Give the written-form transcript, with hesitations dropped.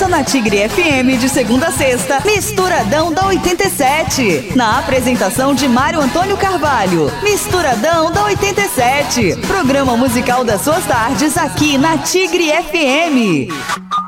Ouça na Tigre FM de segunda a sexta, Misturadão da 87. Na apresentação de Mário Antônio Carvalho. Misturadão da 87. Programa musical das suas tardes aqui na Tigre FM.